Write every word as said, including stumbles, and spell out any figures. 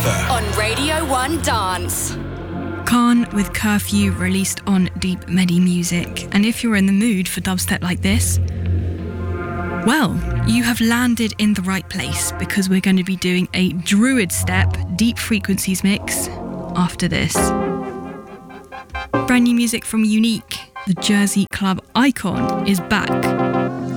Ether on Radio one Dance. Khan with Curfew, released on Deep Medi Music. And if you're in the mood for dubstep like this, well, you have landed in the right place, because we're going to be doing a Druid Step Deep Frequencies mix after this. Brand new music from Unique. The Jersey club icon is back